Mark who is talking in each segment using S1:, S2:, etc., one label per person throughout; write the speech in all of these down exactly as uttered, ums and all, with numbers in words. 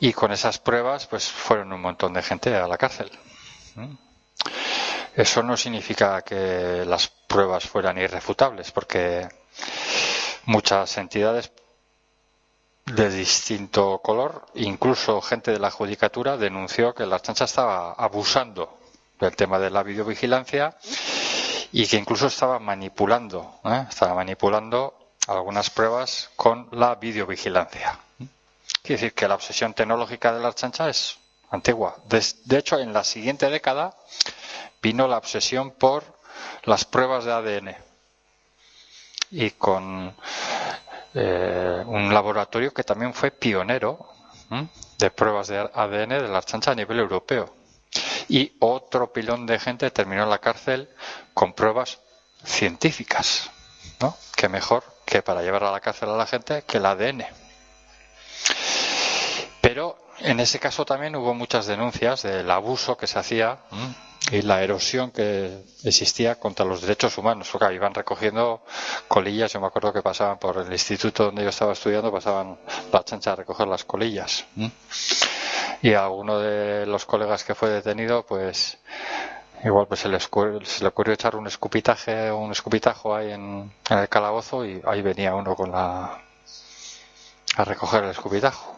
S1: y con esas pruebas pues fueron un montón de gente a la cárcel. Eso no significa que las pruebas fueran irrefutables, porque muchas entidades de distinto color, incluso gente de la judicatura, denunció que la Ertzaintza estaba abusando del tema de la videovigilancia y que incluso estaba manipulando, ¿eh? estaba manipulando algunas pruebas con la videovigilancia. Quiere decir que la obsesión tecnológica de la Ertzaintza es antigua. De, de hecho, en la siguiente década vino la obsesión por las pruebas de A D N y con eh, un laboratorio que también fue pionero ¿eh? de pruebas de A D N de la Ertzaintza a nivel europeo. Y otro pilón de gente terminó en la cárcel con pruebas científicas, ¿no? Que mejor que para llevar a la cárcel a la gente que el A D N. Pero en ese caso también hubo muchas denuncias del abuso que se hacía ¿eh? y la erosión que existía contra los derechos humanos, porque iban recogiendo colillas. Yo me acuerdo que pasaban por el instituto donde yo estaba estudiando, pasaban la Ertzaintza a recoger las colillas. ¿eh? Y a uno de los colegas que fue detenido, pues igual pues se le, se le ocurrió echar un escupitaje, un escupitajo ahí en, en el calabozo, y ahí venía uno con la a recoger el escupitajo.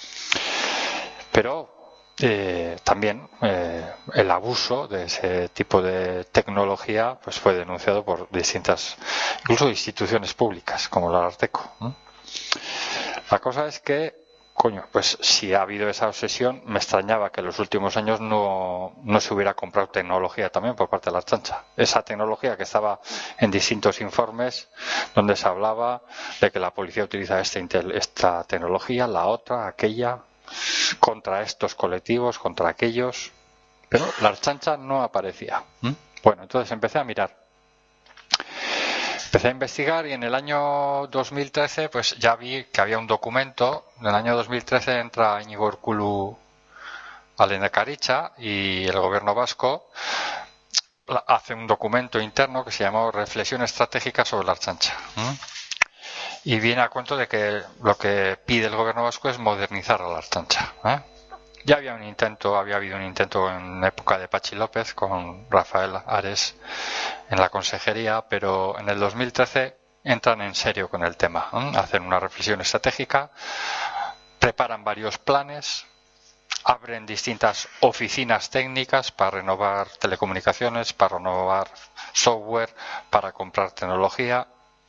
S1: Pero eh, también eh, el abuso de ese tipo de tecnología pues fue denunciado por distintas, incluso instituciones públicas como la Ararteko, ¿no? La cosa es que coño, pues si ha habido esa obsesión, me extrañaba que en los últimos años no, no se hubiera comprado tecnología también por parte de la Ertzaintza. Esa tecnología que estaba en distintos informes donde se hablaba de que la policía utiliza este, esta tecnología, la otra, aquella, contra estos colectivos, contra aquellos, pero la Ertzaintza no aparecía. ¿Mm? Bueno, entonces empecé a mirar. Empecé a investigar y en el año dos mil trece pues ya vi que había un documento. En el año dos mil trece entra Iñigo Urkullu a Lehendakaritza y el gobierno vasco hace un documento interno que se llamó Reflexión Estratégica sobre la Ertzaintza. ¿Mm? Y viene a cuento de que lo que pide el gobierno vasco es modernizar a la Ertzaintza. ¿eh? Ya había un intento, había habido un intento en época de Patxi López con Rafael Ares en la consejería, pero en el dos mil trece entran en serio con el tema, ¿eh? Hacen una reflexión estratégica, preparan varios planes, abren distintas oficinas técnicas para renovar telecomunicaciones, para renovar software, para comprar tecnología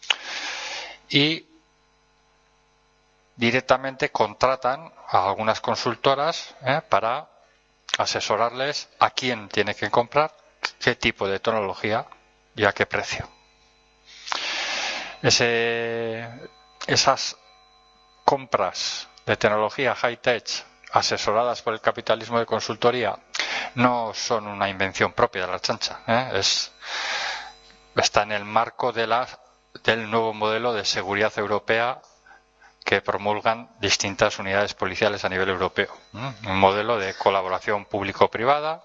S1: y directamente contratan a algunas consultoras ¿eh? para asesorarles a quién tiene que comprar, qué tipo de tecnología y a qué precio. Ese, esas compras de tecnología high-tech asesoradas por el capitalismo de consultoría no son una invención propia de la Ertzaintza, ¿eh? es, está en el marco de la, del nuevo modelo de seguridad europea que promulgan distintas unidades policiales a nivel europeo. ¿eh? Un modelo de colaboración público-privada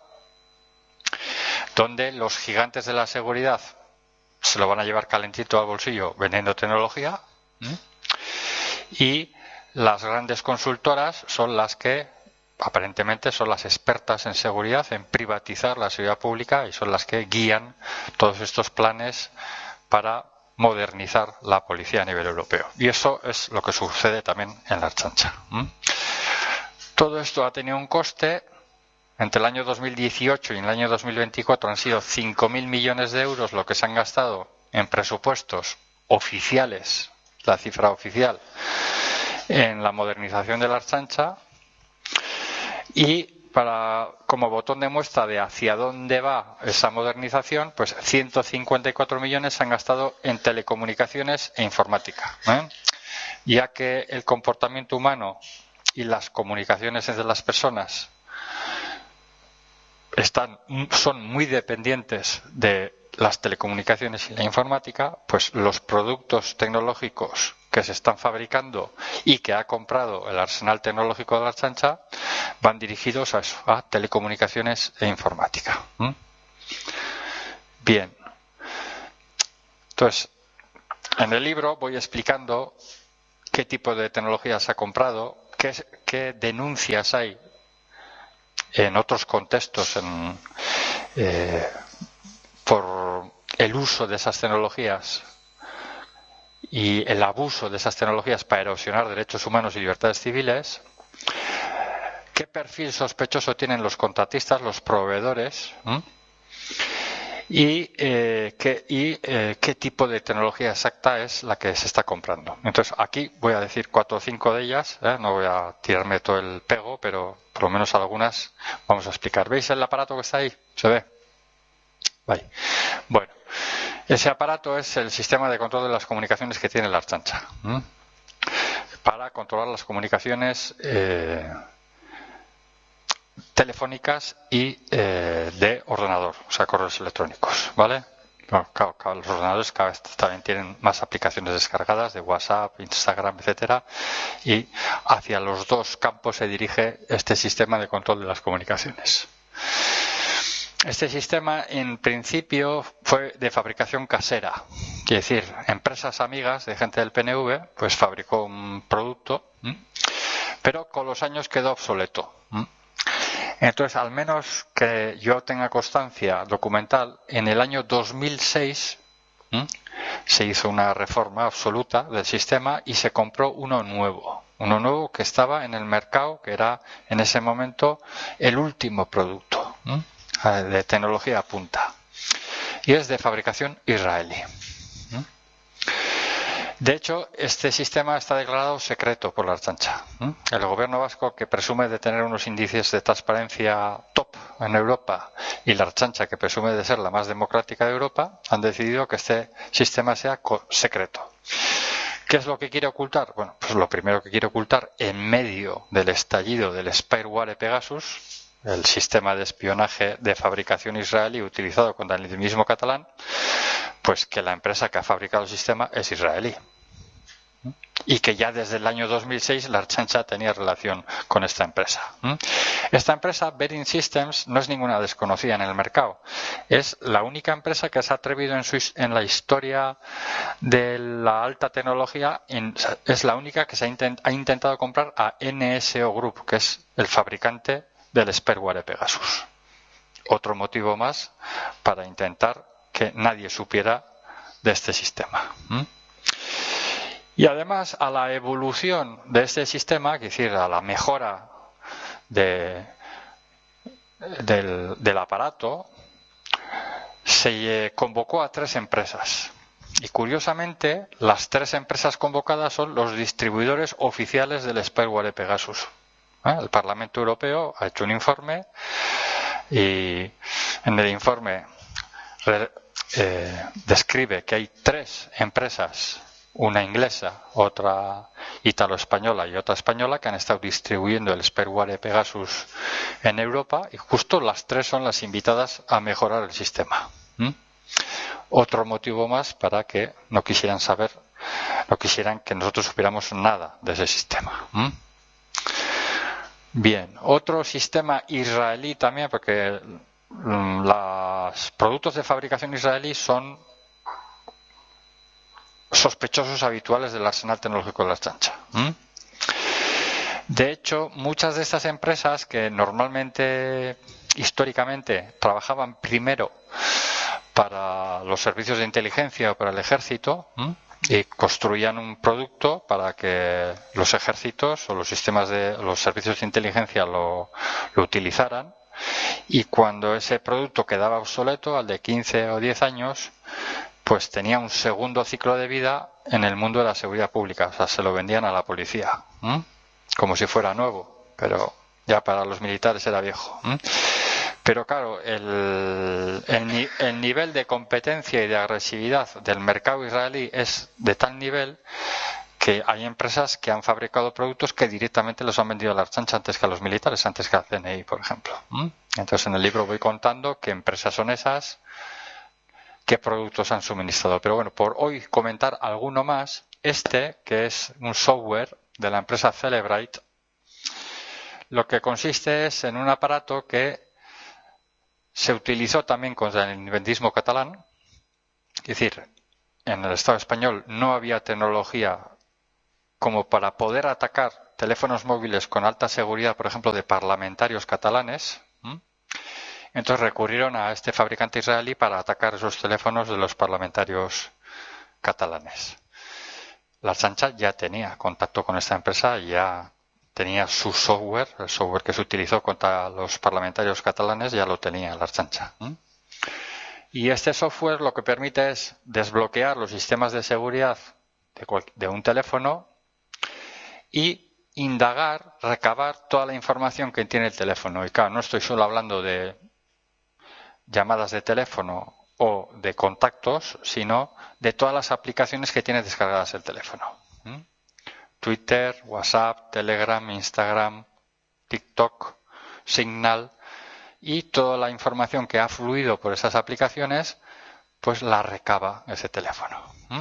S1: donde los gigantes de la seguridad se lo van a llevar calentito al bolsillo vendiendo tecnología ¿eh? y las grandes consultoras son las que aparentemente son las expertas en seguridad, en privatizar la seguridad pública, y son las que guían todos estos planes para modernizar la policía a nivel europeo. Y eso es lo que sucede también en la Ertzaintza. ¿Mm? Todo esto ha tenido un coste. Entre el año dos mil dieciocho y el año dos mil veinticuatro han sido cinco mil millones de euros lo que se han gastado en presupuestos oficiales, la cifra oficial, en la modernización de la Ertzaintza. Y para, como botón de muestra de hacia dónde va esa modernización, pues ciento cincuenta y cuatro millones se han gastado en telecomunicaciones e informática, ¿eh? Ya que el comportamiento humano y las comunicaciones entre las personas están, son muy dependientes de las telecomunicaciones y la informática, pues los productos tecnológicos que se están fabricando y que ha comprado el arsenal tecnológico de la Ertzaintza van dirigidos a eso, a telecomunicaciones e informática. ¿Mm? Bien. Entonces, en el libro voy explicando qué tipo de tecnología se ha comprado, qué, qué denuncias hay en otros contextos en, eh, por el uso de esas tecnologías y el abuso de esas tecnologías para erosionar derechos humanos y libertades civiles, qué perfil sospechoso tienen los contratistas, los proveedores, ¿m? y, eh, qué, y eh, qué tipo de tecnología exacta es la que se está comprando. Entonces aquí voy a decir cuatro o cinco de ellas, ¿eh? No voy a tirarme todo el pego, pero por lo menos algunas vamos a explicar. ¿Veis el aparato que está ahí? ¿Se ve? Vale. Bueno, ese aparato es el sistema de control de las comunicaciones que tiene la Ertzaintza, ¿m? Para controlar las comunicaciones eh, telefónicas y eh, de ordenador, o sea, correos electrónicos, ¿vale? Bueno, claro, claro, los ordenadores cada vez también tienen más aplicaciones descargadas de WhatsApp, Instagram, etcétera, y hacia los dos campos se dirige este sistema de control de las comunicaciones. Este sistema, en principio, fue de fabricación casera, es decir, empresas amigas de gente del P N V, pues fabricó un producto, ¿m? Pero con los años quedó obsoleto. ¿m? Entonces, al menos que yo tenga constancia documental, en el año dos mil seis ¿m? se hizo una reforma absoluta del sistema y se compró uno nuevo. Uno nuevo que estaba en el mercado, que era en ese momento el último producto ¿m? de tecnología punta. Y es de fabricación israelí. ¿m? De hecho, este sistema está declarado secreto por la Ertzaintza. ¿m? El gobierno vasco, que presume de tener unos índices de transparencia top en Europa, y la Ertzaintza, que presume de ser la más democrática de Europa, han decidido que este sistema sea secreto. ¿Qué es lo que quiere ocultar? Bueno, pues lo primero que quiere ocultar, en medio del estallido del Spyware Pegasus, el sistema de espionaje de fabricación israelí utilizado contra el islamismo catalán, pues que la empresa que ha fabricado el sistema es israelí. Y que ya desde el año dos mil seis la Ertzaintza tenía relación con esta empresa. Esta empresa, Bering Systems, no es ninguna desconocida en el mercado. Es la única empresa que se ha atrevido en, su, en la historia de la alta tecnología, en, es la única que se ha, intent, ha intentado comprar a N S O Group, que es el fabricante del Spyware Pegasus. Otro motivo más para intentar que nadie supiera de este sistema. ¿Mm? Y además a la evolución de este sistema, es decir, a la mejora de, del, del aparato, se convocó a tres empresas. Y curiosamente, las tres empresas convocadas son los distribuidores oficiales del Spyware Pegasus. ¿Eh? El Parlamento Europeo ha hecho un informe y en el informe eh, describe que hay tres empresas, una inglesa, otra italo-española y otra española, que han estado distribuyendo el Spyware Pegasus en Europa, y justo las tres son las invitadas a mejorar el sistema. ¿Mm? Otro motivo más para que no quisieran saber, no quisieran que nosotros supiéramos nada de ese sistema. ¿Mm? Bien, otro sistema israelí también, porque los productos de fabricación israelí son sospechosos habituales del arsenal tecnológico de la Ertzaintza. ¿Mm? De hecho, muchas de estas empresas que normalmente, históricamente, trabajaban primero para los servicios de inteligencia o para el ejército, ¿m? y construían un producto para que los ejércitos o los sistemas de los servicios de inteligencia lo, lo utilizaran, y cuando ese producto quedaba obsoleto, al de quince o diez años, pues tenía un segundo ciclo de vida en el mundo de la seguridad pública. O sea, se lo vendían a la policía, ¿m? como si fuera nuevo, pero ya para los militares era viejo. ¿m? Pero claro, el, el, el nivel de competencia y de agresividad del mercado israelí es de tal nivel que hay empresas que han fabricado productos que directamente los han vendido a la Ertzaintza antes que a los militares, antes que a la C N I, por ejemplo. ¿Mm? Entonces en el libro voy contando qué empresas son esas, qué productos han suministrado. Pero bueno, por hoy comentar alguno más, este, que es un software de la empresa Celebrite, lo que consiste es en un aparato que se utilizó también contra el independentismo catalán, es decir, en el Estado español no había tecnología como para poder atacar teléfonos móviles con alta seguridad, por ejemplo, de parlamentarios catalanes. ¿Mm? Entonces recurrieron a este fabricante israelí para atacar esos teléfonos de los parlamentarios catalanes. La Archancha ya tenía contacto con esta empresa y ya tenía su software, el software que se utilizó contra los parlamentarios catalanes ya lo tenía la Archancha. ¿Mm? Y este software lo que permite es desbloquear los sistemas de seguridad de, cual, de un teléfono y indagar, recabar toda la información que tiene el teléfono. Y claro, no estoy solo hablando de llamadas de teléfono o de contactos, sino de todas las aplicaciones que tiene descargadas el teléfono. ¿Mm? Twitter, WhatsApp, Telegram, Instagram, TikTok, Signal y toda la información que ha fluido por esas aplicaciones, pues la recaba ese teléfono. ¿Mm?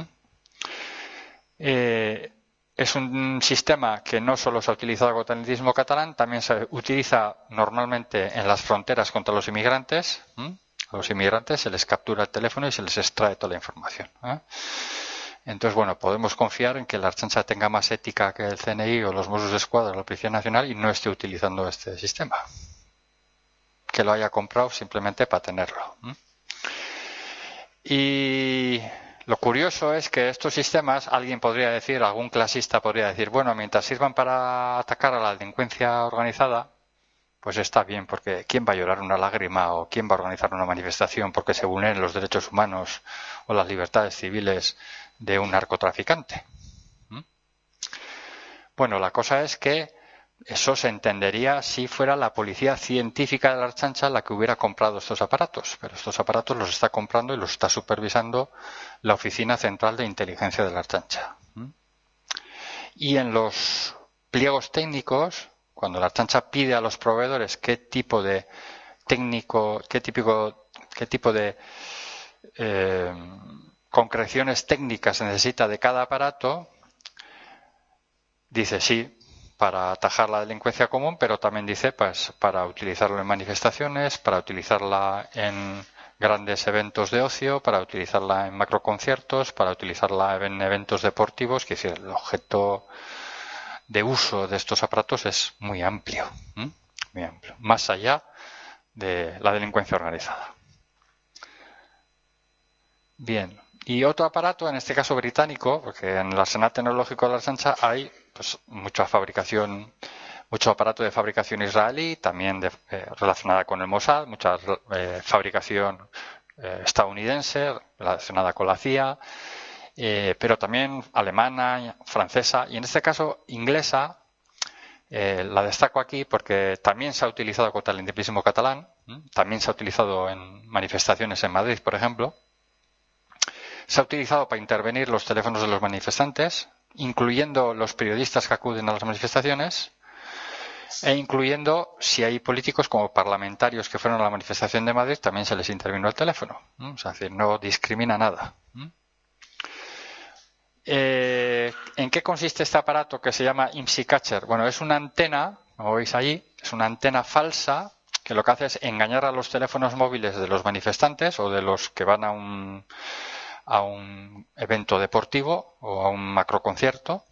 S1: Eh, es un sistema que no solo se ha utilizado contra el independentismo catalán, también se utiliza normalmente en las fronteras contra los inmigrantes. ¿Mm? A los inmigrantes se les captura el teléfono y se les extrae toda la información. ¿eh? Entonces, bueno, podemos confiar en que la Archancha tenga más ética que el C N I o los Mossos d'Esquadra o la Policía Nacional y no esté utilizando este sistema. Que lo haya comprado simplemente para tenerlo. ¿eh? Y lo curioso es que estos sistemas, alguien podría decir, algún clasista podría decir, bueno, mientras sirvan para atacar a la delincuencia organizada, pues está bien, porque ¿quién va a llorar una lágrima o quién va a organizar una manifestación porque se vulneren los derechos humanos o las libertades civiles de un narcotraficante? ¿Mm? Bueno, la cosa es que eso se entendería si fuera la policía científica de la Archancha la que hubiera comprado estos aparatos, pero estos aparatos los está comprando y los está supervisando la Oficina Central de Inteligencia de la Archancha. ¿Mm? Y en los pliegos técnicos, cuando la Archancha pide a los proveedores qué tipo de técnico, qué típico, qué tipo de eh, concreciones técnicas necesita de cada aparato, dice sí, para atajar la delincuencia común, pero también dice pues para utilizarlo en manifestaciones, para utilizarla en grandes eventos de ocio, para utilizarla en macroconciertos, para utilizarla en eventos deportivos, que es decir, el objeto de uso de estos aparatos es muy amplio, ¿eh? muy amplio, más allá de la delincuencia organizada. Bien, y otro aparato, en este caso británico, porque en el arsenal tecnológico de la Archancha hay pues mucha fabricación, mucho aparato de fabricación israelí, también de, eh, relacionada con el Mossad, mucha eh, fabricación eh, estadounidense relacionada con la C I A, eh, pero también alemana, francesa y en este caso inglesa. Eh, la destaco aquí porque también se ha utilizado contra el independentismo catalán, ¿eh? También se ha utilizado en manifestaciones en Madrid, por ejemplo. Se ha utilizado para intervenir los teléfonos de los manifestantes, incluyendo los periodistas que acuden a las manifestaciones e incluyendo si hay políticos como parlamentarios que fueron a la manifestación de Madrid, también se les intervino el teléfono. ¿eh? O sea, es decir, no discrimina nada. ¿eh? Eh, ¿En qué consiste este aparato que se llama IMSI Catcher? Bueno, es una antena, como veis allí, es una antena falsa que lo que hace es engañar a los teléfonos móviles de los manifestantes o de los que van a un, a un evento deportivo o a un macroconcierto.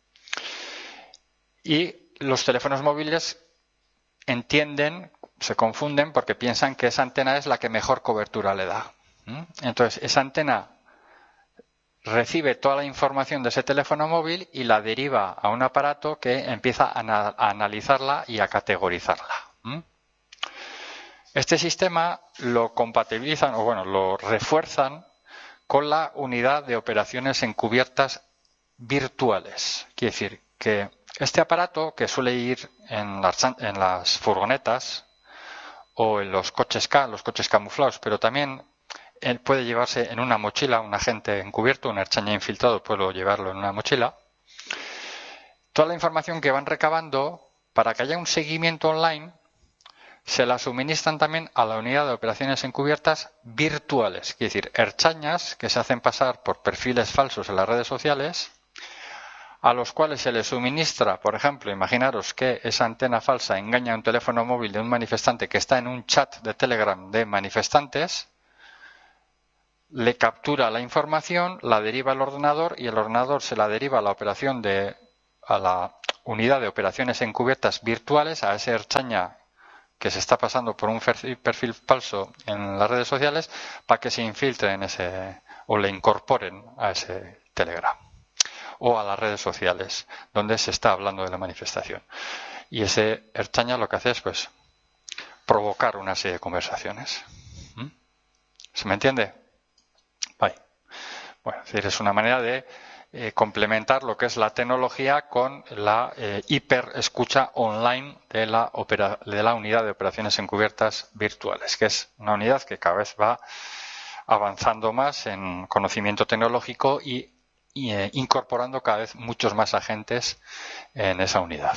S1: Y los teléfonos móviles entienden, se confunden porque piensan que esa antena es la que mejor cobertura le da. Entonces, esa antena recibe toda la información de ese teléfono móvil y la deriva a un aparato que empieza a, a analizarla y a categorizarla. ¿Mm? Este sistema lo compatibilizan, o bueno, lo refuerzan con la unidad de operaciones encubiertas virtuales. Quiere decir que este aparato, que suele ir en las, en las furgonetas o en los coches K, los coches camuflados, pero también puede llevarse en una mochila, un agente encubierto, un erchaña infiltrado puede llevarlo en una mochila. Toda la información que van recabando, para que haya un seguimiento online, se la suministran también a la unidad de operaciones encubiertas virtuales, es decir, erchañas que se hacen pasar por perfiles falsos en las redes sociales, a los cuales se les suministra, por ejemplo, imaginaros que esa antena falsa engaña a un teléfono móvil de un manifestante que está en un chat de Telegram de manifestantes, le captura la información, la deriva al ordenador y el ordenador se la deriva a la operación de a la unidad de operaciones encubiertas virtuales a ese Ertzaina que se está pasando por un perfil falso en las redes sociales para que se infiltre en ese o le incorporen a ese Telegram o a las redes sociales donde se está hablando de la manifestación. Y ese Ertzaina lo que hace es pues provocar una serie de conversaciones. ¿Mm? ¿Se me entiende? Vale. Bueno, es decir, es una manera de eh, complementar lo que es la tecnología con la eh, hiperescucha online de la, opera, de la unidad de operaciones encubiertas virtuales, que es una unidad que cada vez va avanzando más en conocimiento tecnológico y, y eh, incorporando cada vez muchos más agentes en esa unidad.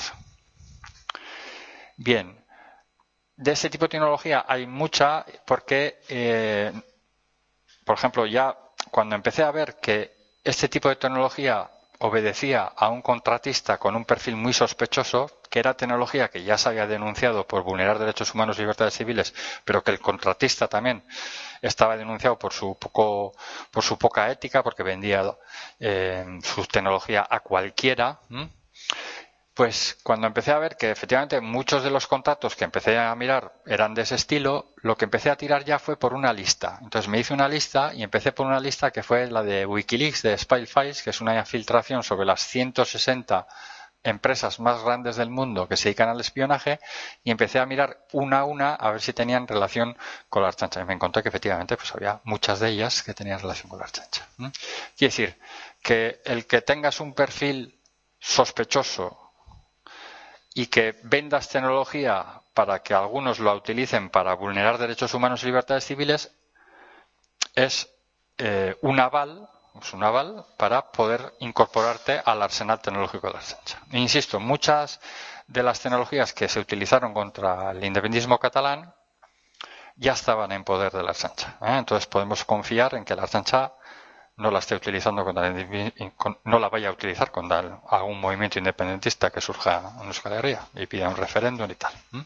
S1: Bien, de ese tipo de tecnología hay mucha porque, eh, por ejemplo, ya cuando empecé a ver que este tipo de tecnología obedecía a un contratista con un perfil muy sospechoso, que era tecnología que ya se había denunciado por vulnerar derechos humanos y libertades civiles, pero que el contratista también estaba denunciado por su poco, por su poca ética, porque vendía eh, su tecnología a cualquiera. ¿m? Pues cuando empecé a ver que efectivamente muchos de los contratos que empecé a mirar eran de ese estilo, lo que empecé a tirar ya fue por una lista. Entonces me hice una lista y empecé por una lista que fue la de Wikileaks, de Spy Files, que es una filtración sobre las ciento sesenta empresas más grandes del mundo que se dedican al espionaje, y empecé a mirar una a una a ver si tenían relación con la Ertzaintza. Y me encontré que efectivamente pues había muchas de ellas que tenían relación con la Ertzaintza. ¿Mm? Quiere decir que el que tengas un perfil sospechoso y que vendas tecnología para que algunos la utilicen para vulnerar derechos humanos y libertades civiles es eh, un aval, es un aval para poder incorporarte al arsenal tecnológico de la Ertzaintza. E insisto, muchas de las tecnologías que se utilizaron contra el independentismo catalán ya estaban en poder de la Ertzaintza. ¿eh? Entonces podemos confiar en que la Ertzaintza no la esté utilizando contra el, no la vaya a utilizar contra algún movimiento independentista que surja en Euskal Herria y pida un referéndum y tal. ¿Mm?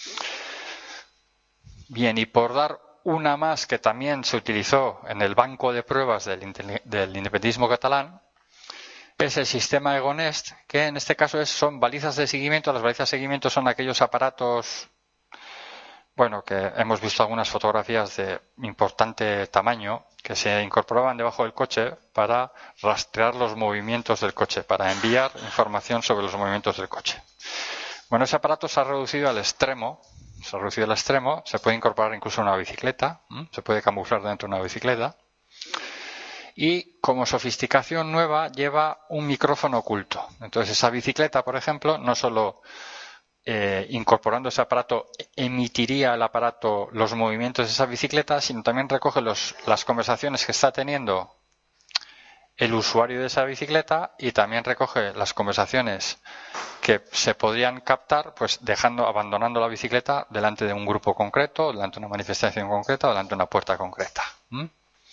S1: Bien, y por dar una más que también se utilizó en el banco de pruebas del, del independentismo catalán, es el sistema Egonest, que en este caso es, son balizas de seguimiento. Las balizas de seguimiento son aquellos aparatos, bueno, que hemos visto algunas fotografías de importante tamaño que se incorporaban debajo del coche para rastrear los movimientos del coche, para enviar información sobre los movimientos del coche. Bueno, ese aparato se ha reducido al extremo, se ha reducido al extremo, se puede incorporar incluso a una bicicleta, ¿m? se puede camuflar dentro de una bicicleta, y como sofisticación nueva lleva un micrófono oculto. Entonces esa bicicleta, por ejemplo, no solo Eh, incorporando ese aparato emitiría el aparato los movimientos de esa bicicleta, sino también recoge los, las conversaciones que está teniendo el usuario de esa bicicleta, y también recoge las conversaciones que se podrían captar pues dejando, abandonando la bicicleta delante de un grupo concreto, delante de una manifestación concreta, delante de una puerta concreta. ¿Mm?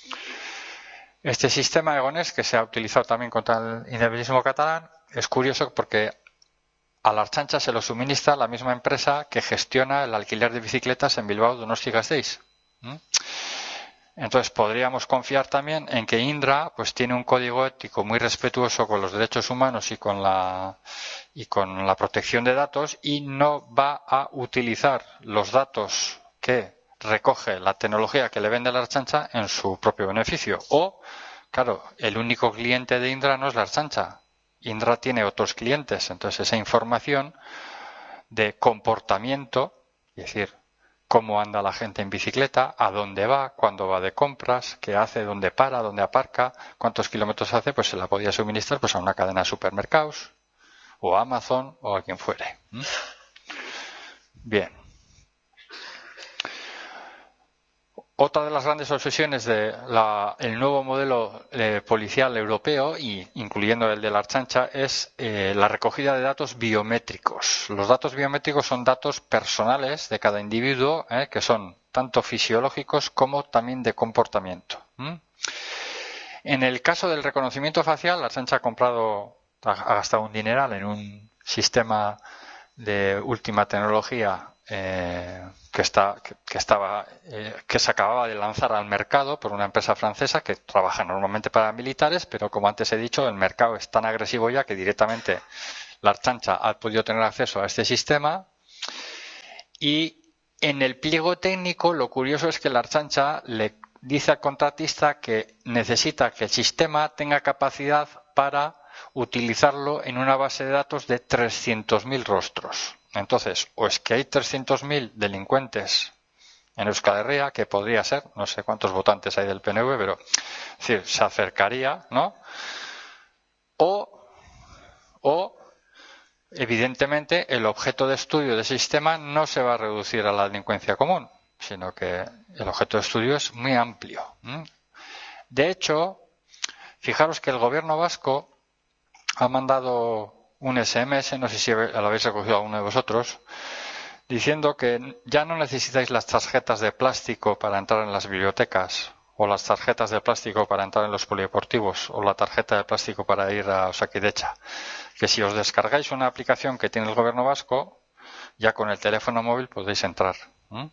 S1: Este sistema Egonest, que se ha utilizado también contra el independentismo catalán, es curioso porque a la Ertzaintza se lo suministra la misma empresa que gestiona el alquiler de bicicletas en Bilbao, Donosti y Gasteiz. ¿Mm? Entonces podríamos confiar también en que Indra pues tiene un código ético muy respetuoso con los derechos humanos y con la y con la protección de datos, y no va a utilizar los datos que recoge la tecnología que le vende la Ertzaintza en su propio beneficio. O, claro, el único cliente de Indra no es la Ertzaintza. Indra tiene otros clientes, entonces esa información de comportamiento, es decir, cómo anda la gente en bicicleta, a dónde va, cuándo va de compras, qué hace, dónde para, dónde aparca, cuántos kilómetros hace, pues se la podía suministrar pues a una cadena de supermercados, o a Amazon, o a quien fuere. ¿Mm? Bien. Otra de las grandes obsesiones del de nuevo modelo eh, policial europeo, y incluyendo el de la Ertzaintza, es eh, la recogida de datos biométricos. Los datos biométricos son datos personales de cada individuo, eh, que son tanto fisiológicos como también de comportamiento. ¿Mm? En el caso del reconocimiento facial, la Ertzaintza ha comprado, ha gastado un dineral en un sistema de última tecnología eh, que está que, que estaba eh, que se acababa de lanzar al mercado por una empresa francesa que trabaja normalmente para militares, pero como antes he dicho, el mercado es tan agresivo ya que directamente La Ertzaintza ha podido tener acceso a este sistema y en el pliego técnico lo curioso es que la Ertzaintza le dice al contratista que necesita que el sistema tenga capacidad para utilizarlo en una base de datos de trescientos mil rostros. Entonces, o es que hay trescientos mil delincuentes en Euskal Herria, que podría ser, no sé cuántos votantes hay del P N V, pero es decir, se acercaría, ¿no? O, o, evidentemente, el objeto de estudio del sistema no se va a reducir a la delincuencia común, sino que el objeto de estudio es muy amplio. De hecho, fijaros que el gobierno vasco ha mandado un S M S, no sé si lo habéis recogido alguno de vosotros, diciendo que ya no necesitáis las tarjetas de plástico para entrar en las bibliotecas, o las tarjetas de plástico para entrar en los polideportivos, o la tarjeta de plástico para ir a Osakidecha. Que si os descargáis una aplicación que tiene el gobierno vasco, ya con el teléfono móvil podéis entrar. ¿Mm?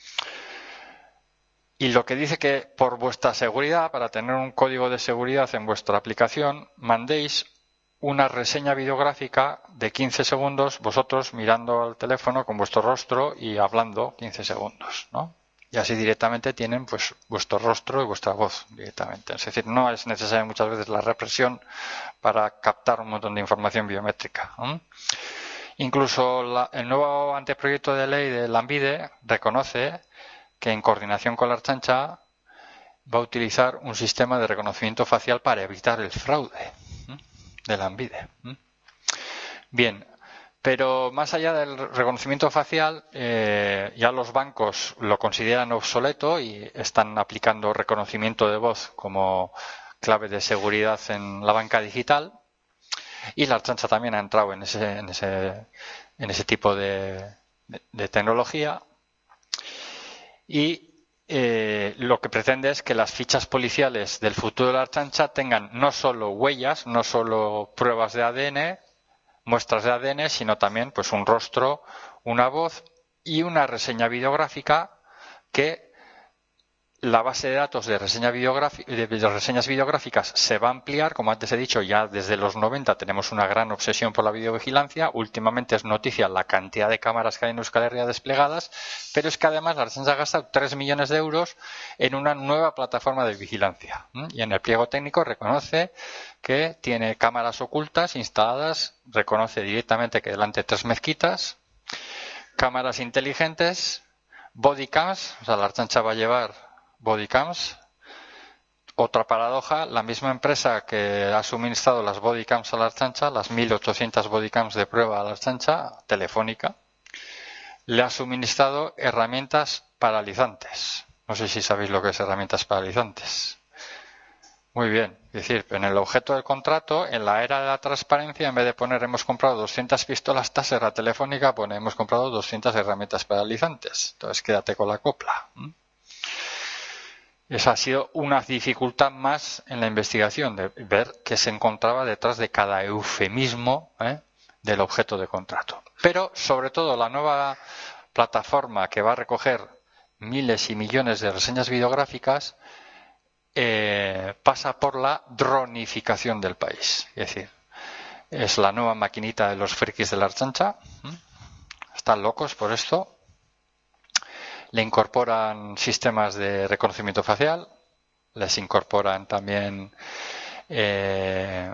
S1: Y lo que dice que por vuestra seguridad, para tener un código de seguridad en vuestra aplicación, mandéis una reseña videográfica de quince segundos, vosotros mirando al teléfono con vuestro rostro y hablando quince segundos, ¿no? Y así directamente tienen pues vuestro rostro y vuestra voz directamente. Es decir, no es necesaria muchas veces la represión para captar un montón de información biométrica. ¿eh? Incluso la, el nuevo anteproyecto de ley de Lanbide reconoce que en coordinación con la Ertzaintza va a utilizar un sistema de reconocimiento facial para evitar el fraude ¿eh? de Lanbide. ¿eh? Bien, pero más allá del reconocimiento facial, eh, ya los bancos lo consideran obsoleto y están aplicando reconocimiento de voz como clave de seguridad en la banca digital. Y la Ertzaintza también ha entrado en ese, en ese, en ese tipo de, de, de tecnología. Y eh, lo que pretende es que las fichas policiales del futuro de la Ertzaintza tengan no solo huellas, no solo pruebas de A D N, muestras de A D N, sino también pues un rostro, una voz y una reseña videográfica que la base de datos de, reseña de reseñas videográficas se va a ampliar. Como antes he dicho, ya desde los noventa tenemos una gran obsesión por la videovigilancia. Últimamente es noticia la cantidad de cámaras que hay en Euskal Herria desplegadas, pero es que además la Ertzaintza ha gastado tres millones de euros en una nueva plataforma de vigilancia. Y en el pliego técnico reconoce que tiene cámaras ocultas instaladas, reconoce directamente que delante de tres mezquitas, cámaras inteligentes, bodycams, o sea, la Ertzaintza va a llevar bodycams. Otra paradoja, la misma empresa que ha suministrado las bodycams a la Ertzaintza, las mil ochocientas bodycams de prueba a la Ertzaintza, Telefónica, le ha suministrado herramientas paralizantes. No sé si sabéis lo que es herramientas paralizantes. Muy bien, es decir, en el objeto del contrato, en la era de la transparencia, en vez de poner hemos comprado doscientas pistolas Taser a Telefónica, pone hemos comprado doscientas herramientas paralizantes. Entonces quédate con la copla. Esa ha sido una dificultad más en la investigación, de ver qué se encontraba detrás de cada eufemismo ¿eh? del objeto de contrato. Pero, sobre todo, la nueva plataforma que va a recoger miles y millones de reseñas videográficas eh, pasa por la dronificación del país. Es decir, es la nueva maquinita de los frikis de la Ertzaintza. Están locos por esto. Le incorporan sistemas de reconocimiento facial, les incorporan también eh,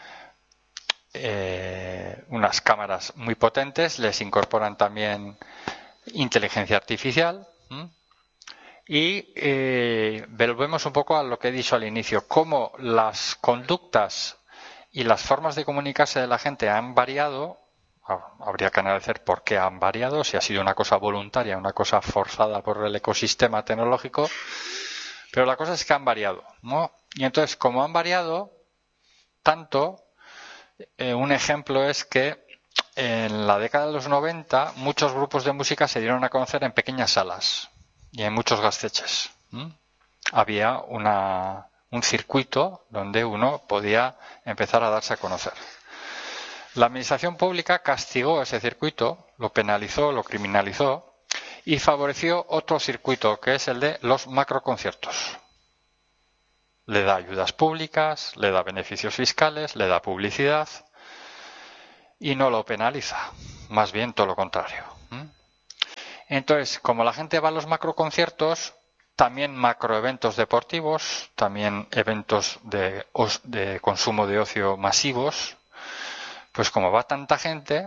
S1: eh, unas cámaras muy potentes, les incorporan también inteligencia artificial ¿m? y eh, volvemos un poco a lo que he dicho al inicio, cómo las conductas y las formas de comunicarse de la gente han variado. Habría que analizar por qué han variado, si ha sido una cosa voluntaria, una cosa forzada por el ecosistema tecnológico, pero la cosa es que han variado, ¿no? Y entonces, como han variado tanto, eh, un ejemplo es que en la década de los noventa muchos grupos de música se dieron a conocer en pequeñas salas y en muchos gasteches. ¿Mm? Había una, un circuito donde uno podía empezar a darse a conocer. La administración pública castigó ese circuito, lo penalizó, lo criminalizó y favoreció otro circuito que es el de los macroconciertos. Le da ayudas públicas, le da beneficios fiscales, le da publicidad. y no lo penaliza, más bien todo lo contrario. ¿Mm? Entonces, como la gente va a los macroconciertos, también macroeventos deportivos, también eventos de, de consumo de ocio masivos, pues como va tanta gente,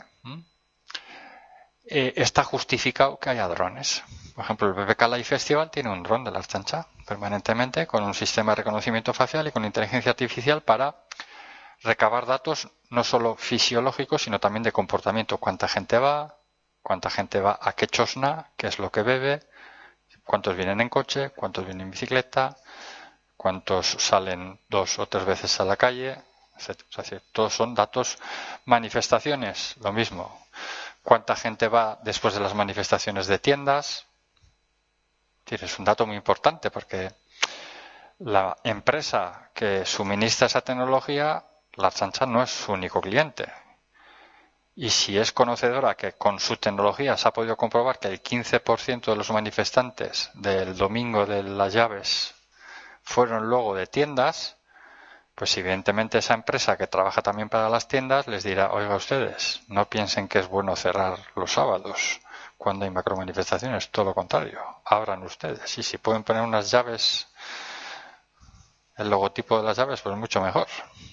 S1: eh, está justificado que haya drones. Por ejemplo, el B B K Live Festival tiene un dron de la Archancha permanentemente con un sistema de reconocimiento facial y con inteligencia artificial para recabar datos no solo fisiológicos, sino también de comportamiento. Cuánta gente va, cuánta gente va a qué chosna, qué es lo que bebe, cuántos vienen en coche, cuántos vienen en bicicleta, cuántos salen dos o tres veces a la calle, etcétera. Es decir, todos son datos. Manifestaciones, lo mismo. Cuánta gente va después de las manifestaciones de tiendas. Es decir, es un dato muy importante porque la empresa que suministra esa tecnología, la Archancha, no es su único cliente. Y si es conocedora que con su tecnología se ha podido comprobar que el quince por ciento de los manifestantes del domingo de las llaves fueron luego de tiendas, pues evidentemente esa empresa que trabaja también para las tiendas les dirá, oiga ustedes, no piensen que es bueno cerrar los sábados cuando hay macromanifestaciones, todo lo contrario, abran ustedes. Y si pueden poner unas llaves, el logotipo de las llaves, pues mucho mejor.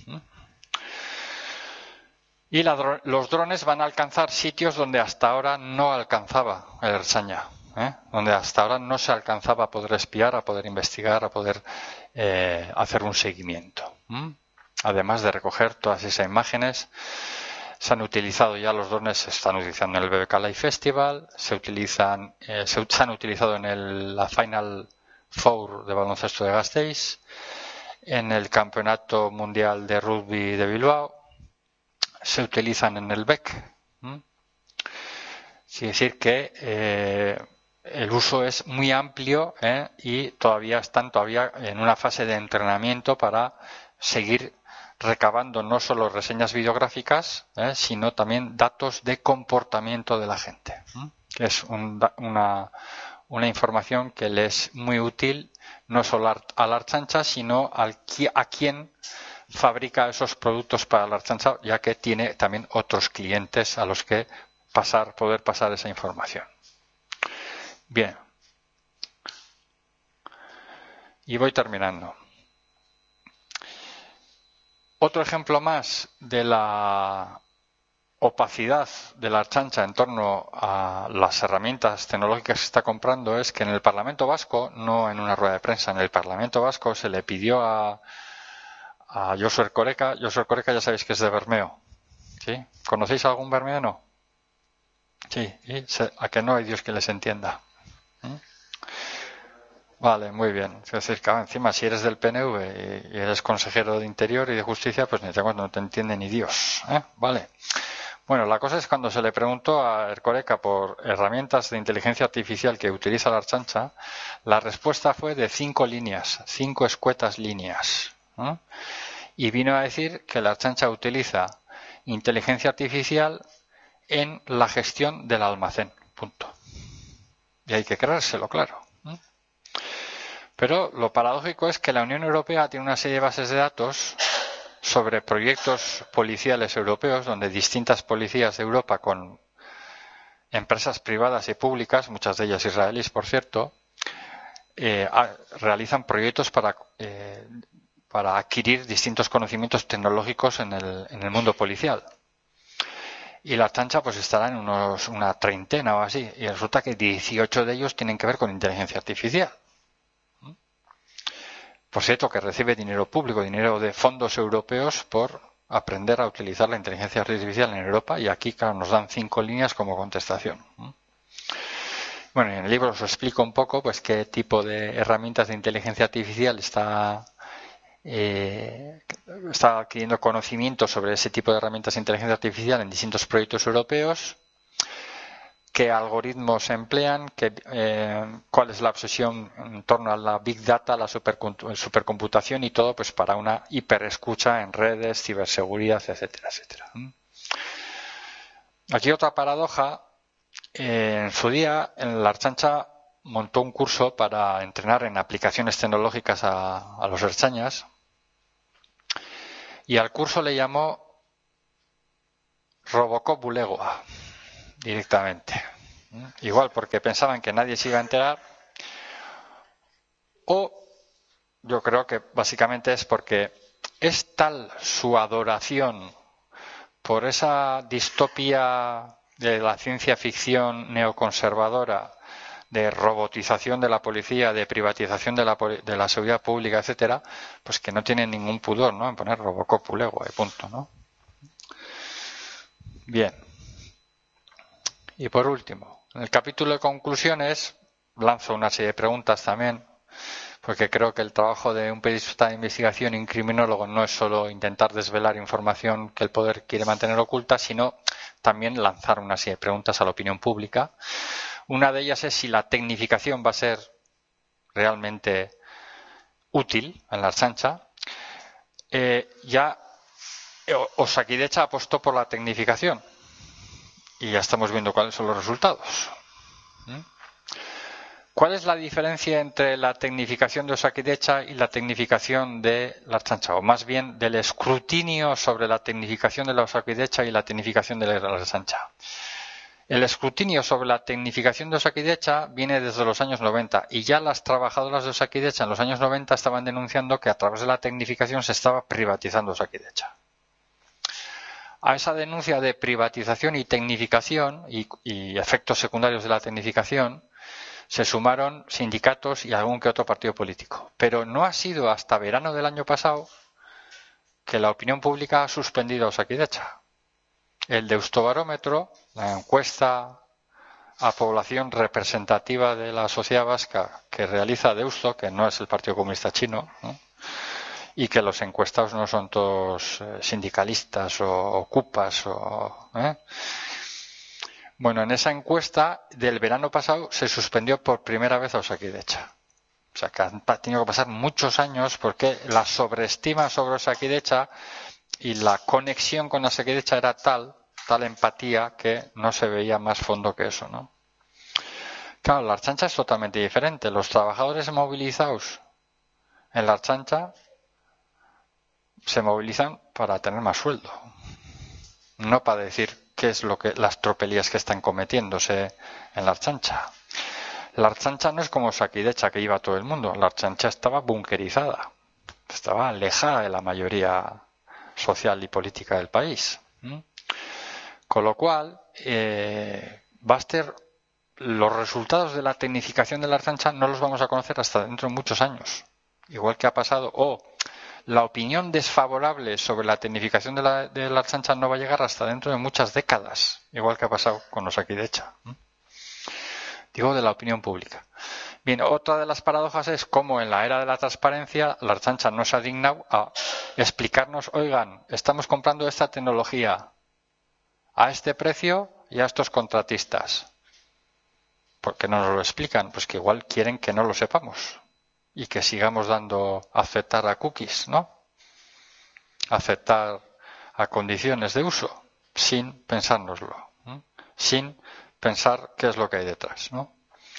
S1: Y la, los drones van a alcanzar sitios donde hasta ahora no alcanzaba el Ertzaina, ¿eh? Donde hasta ahora no se alcanzaba a poder espiar, a poder investigar, a poder eh, hacer un seguimiento. ¿Mm? Además de recoger todas esas imágenes, se han utilizado ya los drones, se están utilizando en el B B K Live Festival, se utilizan, eh, se, se han utilizado en el, la Final Four de baloncesto de Gasteiz, en el Campeonato Mundial de Rugby de Bilbao, se utilizan en el B E C. ¿Mm? Es decir que eh, el uso es muy amplio, ¿eh? Y todavía están todavía en una fase de entrenamiento para seguir recabando no solo reseñas videográficas, ¿eh? Sino también datos de comportamiento de la gente, ¿eh? Que es un, una, una información que le es muy útil no solo a la Archancha, sino al, a quien fabrica esos productos para la Archancha, ya que tiene también otros clientes a los que pasar, poder pasar esa información. Bien. Y voy terminando. Otro ejemplo más de la opacidad de la Archancha en torno a las herramientas tecnológicas que está comprando es que en el Parlamento Vasco, no en una rueda de prensa, en el Parlamento Vasco se le pidió a a Josu Erkoreka. Josu Erkoreka ya sabéis que es de Bermeo, ¿sí? ¿Conocéis algún bermeano? Sí, ¿y? ¿A que no hay Dios que les entienda? ¿Mm? Vale, muy bien. Es decir, que encima si eres del P N V y eres consejero de Interior y de Justicia, pues ni te, no te entiende ni Dios, ¿eh? Vale. Bueno, la cosa es cuando se le preguntó a Erkoreka por herramientas de inteligencia artificial que utiliza la Archancha, la respuesta fue de cinco líneas, cinco escuetas líneas, ¿eh? Y vino a decir que la Archancha utiliza inteligencia artificial en la gestión del almacén. Punto. Y hay que creérselo, claro. Pero lo paradójico es que la Unión Europea tiene una serie de bases de datos sobre proyectos policiales europeos, donde distintas policías de Europa con empresas privadas y públicas, muchas de ellas israelíes, por cierto, eh, a, realizan proyectos para... Eh, para adquirir distintos conocimientos tecnológicos en el, en el mundo policial. Y la Archancha pues estará en unos, una treintena o así, y resulta que dieciocho de ellos tienen que ver con inteligencia artificial. Por cierto, que recibe dinero público, dinero de fondos europeos por aprender a utilizar la inteligencia artificial en Europa, y aquí claro, nos dan cinco líneas como contestación. Bueno, en el libro os explico un poco pues qué tipo de herramientas de inteligencia artificial está Eh, está adquiriendo conocimiento sobre ese tipo de herramientas de inteligencia artificial en distintos proyectos europeos, qué algoritmos se emplean, qué, eh, cuál es la obsesión en torno a la Big Data, la supercomputación y todo pues para una hiperescucha en redes, ciberseguridad, etcétera, etcétera. Aquí otra paradoja. Eh, en su día, en la Archancha montó un curso para entrenar en aplicaciones tecnológicas a, a los ertzainas, y al curso le llamó Robocop bulegua directamente. Igual porque pensaban que nadie se iba a enterar, o yo creo que básicamente es porque es tal su adoración por esa distopía de la ciencia ficción neoconservadora, de robotización de la policía, de privatización de la, de la seguridad pública, etcétera, pues que no tienen ningún pudor, ¿no?, en poner Robocop bulegua y punto, ¿no? Bien. Y por último, en el capítulo de conclusiones lanzo una serie de preguntas también, porque creo que el trabajo de un periodista de investigación y un criminólogo no es solo intentar desvelar información que el poder quiere mantener oculta, sino también lanzar una serie de preguntas a la opinión pública. Una de ellas es si la tecnificación va a ser realmente útil en la Ertzaintza. Eh, ya Osakidetza apostó por la tecnificación y ya estamos viendo cuáles son los resultados. ¿Mm? ¿Cuál es la diferencia entre la tecnificación de Osakidetza y la tecnificación de la Ertzaintza? O más bien del escrutinio sobre la tecnificación de la Osakidetza y la tecnificación de la Ertzaintza. El escrutinio sobre la tecnificación de Osakidetza viene desde los años noventa y ya las trabajadoras de Osakidetza en los años noventa estaban denunciando que a través de la tecnificación se estaba privatizando Osakidetza. A esa denuncia de privatización y tecnificación y, y efectos secundarios de la tecnificación se sumaron sindicatos y algún que otro partido político. Pero no ha sido hasta verano del año pasado que la opinión pública ha suspendido a Osakidetza. El Deustobarómetro, la encuesta a población representativa de la sociedad vasca que realiza Deusto, que no es el Partido Comunista Chino, ¿no?, y que los encuestados no son todos eh, sindicalistas o ocupas o... ¿eh? Bueno, en esa encuesta del verano pasado se suspendió por primera vez a Osakidetza. O sea, que han tenido que pasar muchos años porque la sobreestima sobre Osakidetza y la conexión con Osakidetza era tal, tal empatía, que no se veía más fondo que eso, ¿no? Claro, la Ertzaintza es totalmente diferente. Los trabajadores movilizados en la Ertzaintza se movilizan para tener más sueldo, no para decir qué es lo que las tropelías que están cometiéndose en la Ertzaintza. La Ertzaintza no es como Osakidetza, que iba a todo el mundo. La Ertzaintza estaba bunkerizada, estaba alejada de la mayoría social y política del país. ¿Mm? Con lo cual, eh, va a ser los resultados de la tecnificación de la Ertzaintza no los vamos a conocer hasta dentro de muchos años. Igual que ha pasado, o oh, la opinión desfavorable sobre la tecnificación de la, de la Ertzaintza no va a llegar hasta dentro de muchas décadas, igual que ha pasado con Osakidetza. ¿Mm? Digo, de la opinión pública. Bien, otra de las paradojas es cómo en la era de la transparencia la Ertzaintza no se ha dignado a explicarnos, oigan, estamos comprando esta tecnología a este precio y a estos contratistas. ¿Por qué no nos lo explican? Pues que igual quieren que no lo sepamos y que sigamos dando aceptar a cookies, ¿no? Aceptar a condiciones de uso sin pensárnoslo, ¿no?, sin pensar qué es lo que hay detrás, ¿no?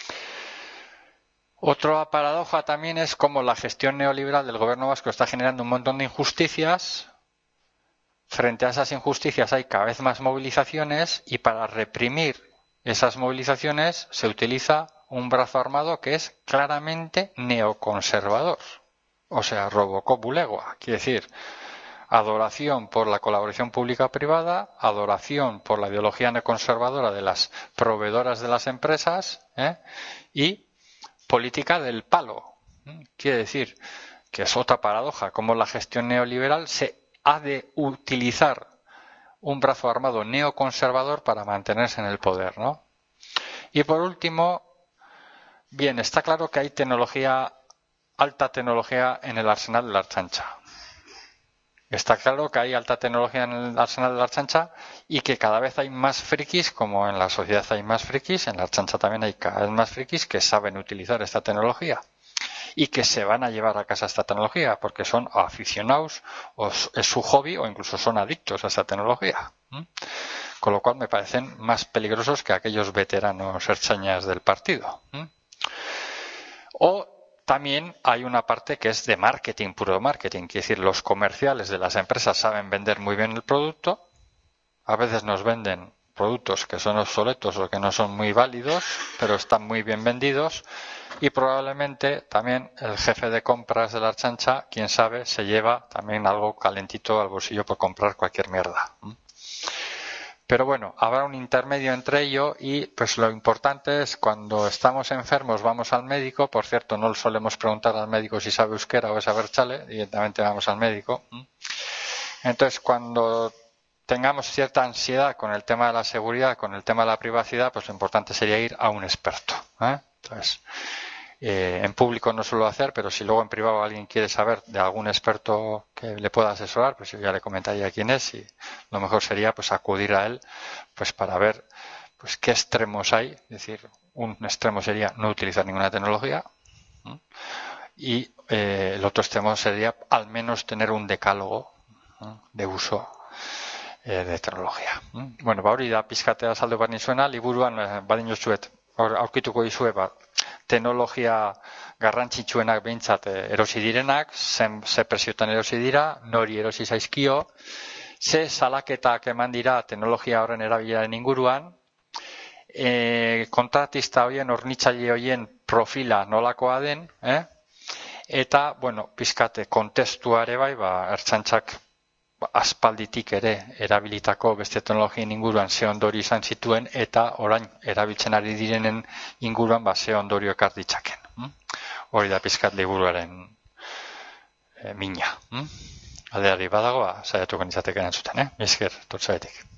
S1: Otra paradoja también es cómo la gestión neoliberal del gobierno vasco está generando un montón de injusticias. Frente a esas injusticias hay cada vez más movilizaciones y para reprimir esas movilizaciones se utiliza un brazo armado que es claramente neoconservador. O sea, Robocop bulegua. Quiere decir, adoración por la colaboración pública-privada, adoración por la ideología neoconservadora de las proveedoras de las empresas, ¿eh?, y política del palo. Quiere decir que es otra paradoja, como la gestión neoliberal se ha de utilizar un brazo armado neoconservador para mantenerse en el poder, ¿no? Y por último, bien, está claro que hay tecnología, alta tecnología en el arsenal de la Ertzaintza. Está claro que hay alta tecnología en el arsenal de la Ertzaintza y que cada vez hay más frikis, como en la sociedad hay más frikis, en la Ertzaintza también hay cada vez más frikis que saben utilizar esta tecnología y que se van a llevar a casa esta tecnología porque son aficionados o es su hobby o incluso son adictos a esta tecnología. ¿Mm? Con lo cual me parecen más peligrosos que aquellos veteranos ertzainas del partido. ¿Mm? O también hay una parte que es de marketing, puro marketing, quiere decir, los comerciales de las empresas saben vender muy bien el producto a veces nos venden productos que son obsoletos o que no son muy válidos, pero están muy bien vendidos, y probablemente también el jefe de compras de la Ertzaintza, quién sabe, se lleva también algo calentito al bolsillo por comprar cualquier mierda. Pero bueno, habrá un intermedio entre ello, y pues lo importante es cuando estamos enfermos vamos al médico. Por cierto, no solemos preguntar al médico si sabe euskera o es saber chale, directamente vamos al médico. Entonces, cuando tengamos cierta ansiedad con el tema de la seguridad, con el tema de la privacidad, pues lo importante sería ir a un experto, ¿eh? Entonces, eh, en público no suelo hacer, pero si luego en privado alguien quiere saber de algún experto que le pueda asesorar, pues yo ya le comentaría quién es, y lo mejor sería pues acudir a él pues para ver pues qué extremos hay. Es decir, un extremo sería no utilizar ninguna tecnología, ¿eh? Y eh, el otro extremo sería al menos tener un decálogo, ¿eh?, de uso de teknologia. Bueno, ba hori da pizkatea azaldu behar nizuena, liburuan badinozuet aurkituko dizue ba, teknologia garrantzitsuenak behintzat erosi direnak, zen, ze preziotan erosi dira, nori erosi zaizkio, ze salaketak eman dira teknologia horren erabilaren inguruan, e, kontratista horien, hornitzaile horien profila nolakoa den, eh? Eta, bueno, pizkate kontestuare bai, ba, Ertzaintzak aspalditik ere erabilitako beste teknologien inguruan ze ondori izan zituen, eta orain erabiltzen ari direnen inguruan ba ze ondorio ekar ditzaken. Hm? Hori da pizkat liburuaren e, mina. Hm? Aldeari badagoa, saiatuko nitzateke entzuten, eh? Esker, tortzaetik.